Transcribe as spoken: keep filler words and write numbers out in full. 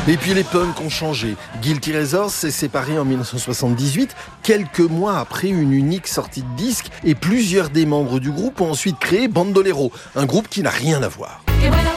Et puis les punks ont changé. Guilty Razors s'est séparé en dix-neuf cent soixante-dix-huit, quelques mois après une unique sortie de disque, et plusieurs des membres du groupe ont ensuite créé Bandolero, un groupe qui n'a rien à voir. Et voilà.